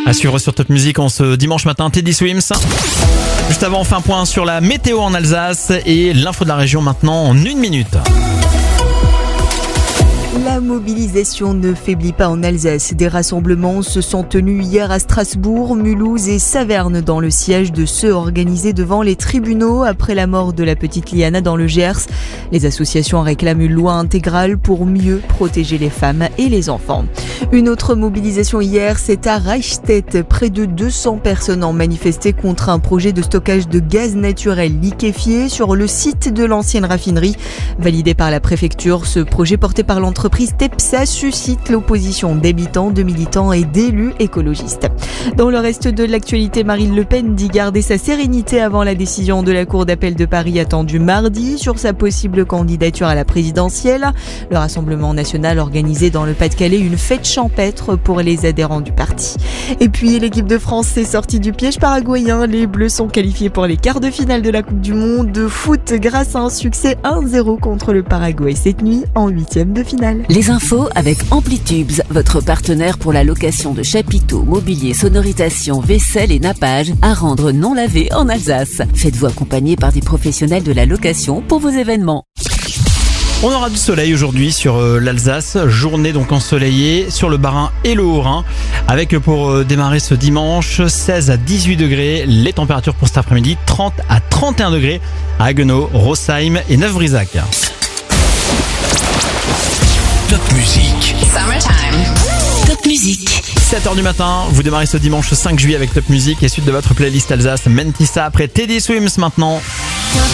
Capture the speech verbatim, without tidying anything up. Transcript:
À suivre sur Top Music en ce dimanche matin, Teddy Swims. Juste avant, on fait un point sur la météo en Alsace et l'info de la région maintenant en une minute. La mobilisation ne faiblit pas en Alsace. Des rassemblements se sont tenus hier à Strasbourg, Mulhouse et Saverne dans le siège de ceux organisés devant les tribunaux après la mort de la petite Liana dans le Gers. Les associations réclament une loi intégrale pour mieux protéger les femmes et les enfants. Une autre mobilisation hier, c'est à Reichstedt. Près de deux cents personnes ont manifesté contre un projet de stockage de gaz naturel liquéfié sur le site de l'ancienne raffinerie. Validé par la préfecture, ce projet porté par l'entreprise L'entreprise TEPSA suscite l'opposition d'habitants, de militants et d'élus écologistes. Dans le reste de l'actualité, Marine Le Pen dit garder sa sérénité avant la décision de la Cour d'appel de Paris attendue mardi sur sa possible candidature à la présidentielle. Le Rassemblement national organisé dans le Pas-de-Calais une fête champêtre pour les adhérents du parti. Et puis l'équipe de France s'est sortie du piège paraguayen. Les Bleus sont qualifiés pour les quarts de finale de la Coupe du Monde de foot grâce à un succès un zéro contre le Paraguay cette nuit en huitième de finale. Les infos avec Amplitubes, votre partenaire pour la location de chapiteaux, mobilier, sonorisation, vaisselle et nappage à rendre non lavé en Alsace. Faites-vous accompagner par des professionnels de la location pour vos événements. On aura du soleil aujourd'hui sur euh, l'Alsace, journée donc ensoleillée sur le Bas-Rhin et le Haut-Rhin, avec pour euh, démarrer ce dimanche seize à dix-huit degrés, les températures pour cet après-midi trente à trente et un degrés à Haguenau, Rosheim et Neuf-Brisac. Top Music. Summertime. Top Music. sept heures du matin, vous démarrez ce dimanche cinq juillet avec Top Music et suite de votre playlist Alsace, Mentissa après Teddy Swims maintenant.